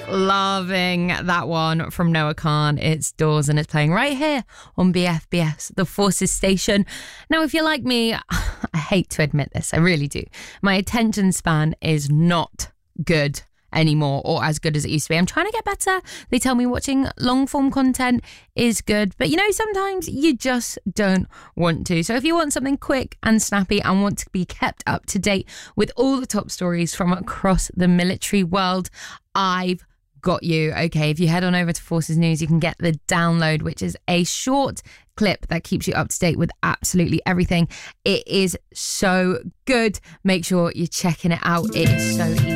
Loving that one from Noah Khan. It's Doors and it's playing right here on BFBS, the Forces station. Now, if you're like me, I hate to admit this, I really do. My attention span is not good anymore, or as good as it used to be. I'm trying to get better. They tell me watching long form content is good, but sometimes you just don't want to. So if you want something quick and snappy and want to be kept up to date with all the top stories from across the military world, I've got you. Okay, if you head on over to Forces News, you can get the download, which is a short clip that keeps you up to date with absolutely everything. It is so good. Make sure you're checking it out. It is so easy.